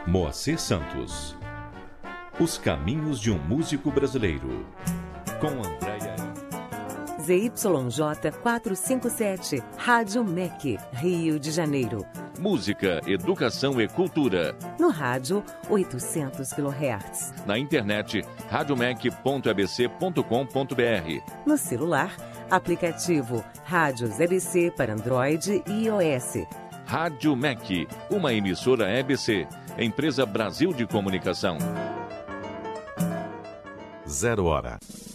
Moacir Santos. Os caminhos de um músico brasileiro. Com Andréia. ZYJ 457, Rádio MEC, Rio de Janeiro. Música, educação e cultura. No rádio, 800 kHz. Na internet, radiomec.abc.com.br. No celular, aplicativo Rádios EBC para Android e iOS. Rádio MEC, uma emissora EBC, Empresa Brasil de Comunicação. 0 hora.